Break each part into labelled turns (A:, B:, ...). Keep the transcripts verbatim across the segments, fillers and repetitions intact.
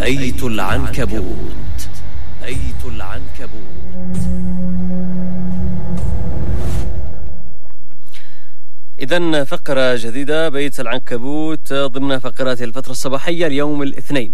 A: أيت العنكبوت. أيت العنكبوت. إذن فقرة جديدة بيت العنكبوت ضمن فقرات الفترة الصباحية اليوم الاثنين.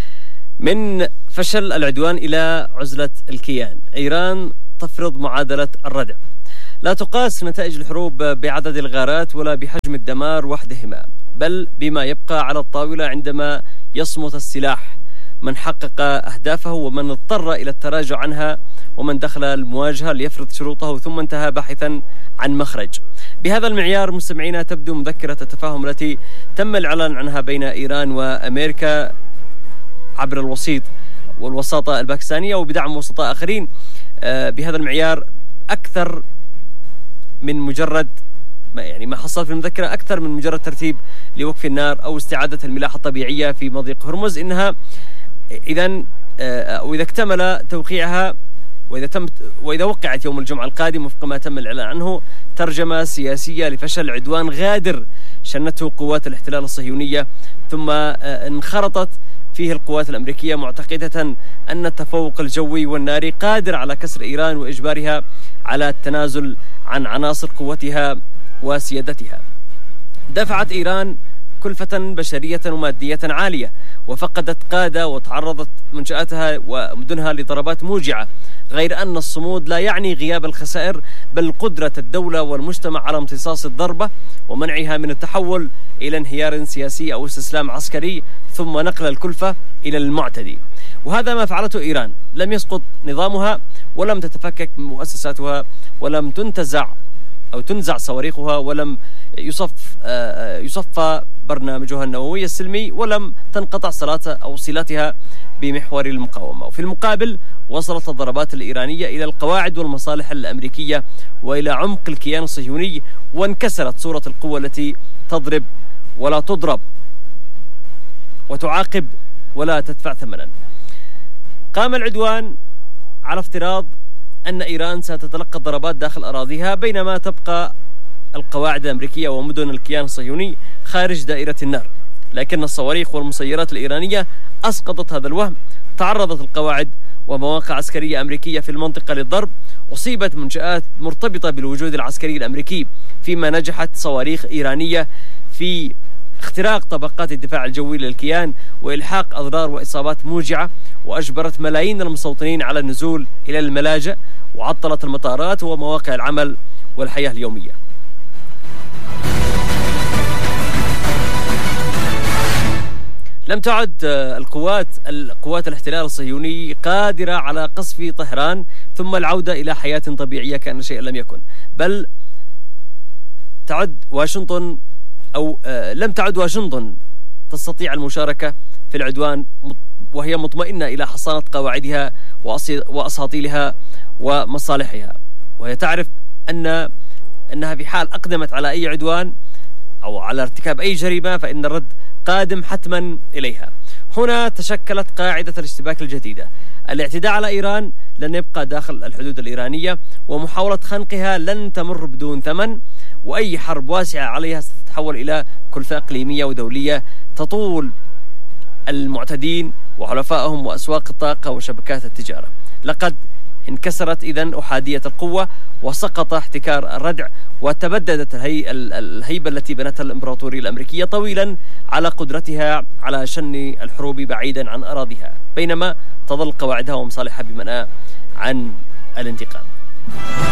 A: من فشل العدوان إلى عزلة الكيان، إيران تفرض معادلة الردع. لا تقاس نتائج الحروب بعدد الغارات ولا بحجم الدمار وحدهما، بل بما يبقى على الطاولة عندما يصمت السلاح، من حقق أهدافه ومن اضطر إلى التراجع عنها، ومن دخل المواجهة ليفرض شروطه ثم انتهى باحثا عن مخرج. بهذا المعيار مستمعينا تبدو مذكرة التفاهم التي تم الإعلان عنها بين إيران وأمريكا عبر الوسيط والوساطة الباكستانية وبدعم وسطاء آخرين. بهذا المعيار أكثر من مجرد ما يعني ما حصل في المذكرة أكثر من مجرد ترتيب لوقف النار أو استعادة الملاحة الطبيعية في مضيق هرمز. إنها إذن أو إذا اكتمل توقيعها وإذا تم وإذا وقعت يوم الجمعة القادم وفق ما تم الإعلان عنه ترجمة سياسية لفشل عدوان غادر شنته قوات الاحتلال الصهيونية، ثم انخرطت فيه القوات الأمريكية معتقدة أن التفوق الجوي والناري قادر على كسر إيران وإجبارها على التنازل عن عناصر قوتها وسيادتها. دفعت إيران كلفة بشرية ومادية عالية، وفقدت قادة وتعرضت منشآتها ومدنها لضربات موجعة، غير أن الصمود لا يعني غياب الخسائر، بل قدرة الدولة والمجتمع على امتصاص الضربة ومنعها من التحول إلى انهيار سياسي أو استسلام عسكري ثم نقل الكلفة إلى المعتدي. وهذا ما فعلته إيران. لم يسقط نظامها ولم تتفكك مؤسساتها ولم تنتزع أو تنزع صواريخها ولم يصف يصفى برنامجها النووي السلمي ولم تنقطع صلاتها أو صلاتها بمحور المقاومة. وفي المقابل وصلت الضربات الإيرانية إلى القواعد والمصالح الأمريكية وإلى عمق الكيان الصهيوني، وانكسرت صورة القوة التي تضرب ولا تضرب وتعاقب ولا تدفع ثمنا. قام العدوان على افتراض أن إيران ستتلقى الضربات داخل أراضيها، بينما تبقى القواعد الأمريكية ومدن الكيان الصهيوني خارج دائرة النار. لكن الصواريخ والمسيرات الإيرانية أسقطت هذا الوهم. تعرضت القواعد ومواقع عسكرية أمريكية في المنطقة للضرب، أصيبت منشآت مرتبطة بالوجود العسكري الأمريكي، فيما نجحت صواريخ إيرانية في اختراق طبقات الدفاع الجوي للكيان وإلحاق أضرار وإصابات موجعة، وأجبرت ملايين المستوطنين على النزول إلى الملاجئ، وعطلت المطارات ومواقع العمل والحياة اليومية. لم تعد القوات القوات الاحتلال الصهيوني قادرة على قصف طهران ثم العودة إلى حياة طبيعية كأن شيئا لم يكن، بل تعد واشنطن أو لم تعد واشنطن تستطيع المشاركة في العدوان وهي مطمئنة إلى حصانة قواعدها وأساطيلها ومصالحها، وهي تعرف أن أنها في حال أقدمت على أي عدوان أو على ارتكاب أي جريمة فإن الرد قادم حتما إليها. هنا تشكلت قاعدة الاشتباك الجديدة. الاعتداء على إيران لن يبقى داخل الحدود الإيرانية، ومحاولة خنقها لن تمر بدون ثمن، وأي حرب واسعة عليها ستتحول إلى كلفة إقليمية ودولية تطول المعتدين وحلفائهم وأسواق الطاقة وشبكات التجارة. لقد انكسرت إذن أحادية القوة وسقط احتكار الردع، وتبددت الهي... الهيبة التي بنتها الإمبراطورية الأمريكية طويلا على قدرتها على شن الحروب بعيدا عن أراضيها، بينما تظل قواعدها ومصالحها بمنأى عن الانتقام.